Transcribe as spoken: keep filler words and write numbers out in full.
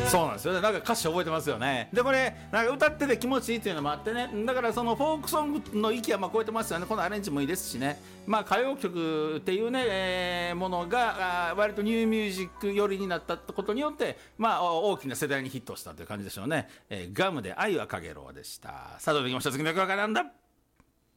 そうなんですよね。なんか歌詞覚えてますよね。でこれなんか歌ってて気持ちいいっていうのもあってね、だからそのフォークソングの域はまあ超えてますよね。このアレンジもいいですしね、まあ歌謡曲っていうね、えーものがあ割とニューミュージック寄りになったことによってまあ大きな世代にヒットしたという感じでしょうね。えーガムで愛はかげろうでした。さあどうできました。次の曲はなんだ。